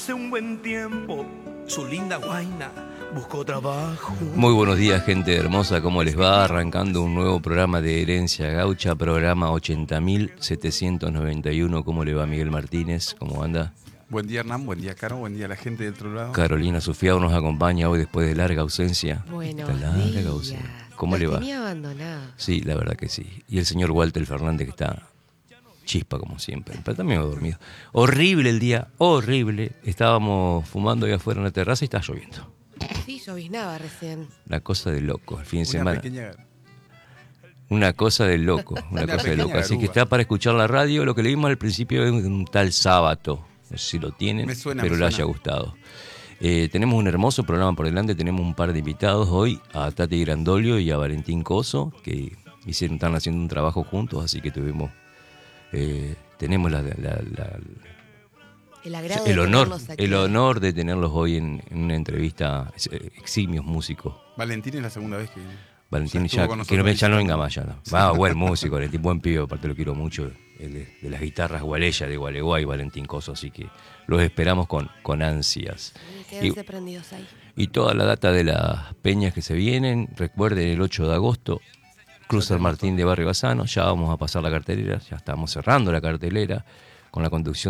hace un buen tiempo su linda guaina buscó trabajo. Muy buenos días, gente hermosa, ¿cómo les va? Arrancando un nuevo programa de Herencia Gaucha, programa 80.791. ¿Cómo le va, Miguel Martínez? ¿Cómo anda? Buen día, Hernán, buen día, Caro, buen día a la gente del otro lado. Carolina Sufiado nos acompaña hoy después de larga ausencia. Buenos días. ¿Cómo le va? Tenía abandonado. Sí, la verdad que sí. Y el señor Walter Fernández, que está chispa como siempre, pero también dormido. Horrible el día, horrible. Estábamos fumando ahí afuera en la terraza y estaba lloviendo. Sí, lloviznaba recién. Una cosa de loco, el fin de semana. Pequeña... Una cosa de loco, una cosa de loco. Así que está para escuchar la radio. Lo que le vimos al principio es un tal Sábato. No sé si lo tienen, pero le haya gustado. Tenemos un hermoso programa por delante. Tenemos un par de invitados hoy, a Tati Grandolio y a Valentín Coso, que están haciendo un trabajo juntos, así que tenemos el honor de tenerlos hoy en una entrevista. Eximios músicos. Valentín es la segunda vez que viene. Valentín ya no venga más, ya no. Va, buen músico, Valentín, buen pibe, aparte lo quiero mucho. De las guitarras Gualeya de Gualeguay, Valentín Coso, así que los esperamos con ansias. Quédense prendidos ahí. Y toda la data de las peñas que se vienen, recuerden el 8 de agosto, Cruz San Martín de Barrio Bassano, ya vamos a pasar la cartelera, ya estamos cerrando la cartelera con la conducción